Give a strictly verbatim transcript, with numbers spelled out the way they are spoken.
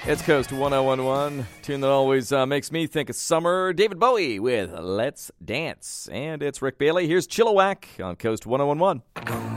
It's Coast one oh one one, tune that always uh, makes me think of summer. David Bowie with Let's Dance. And it's Rick Bailey. Here's Chilliwack on Coast one oh one one.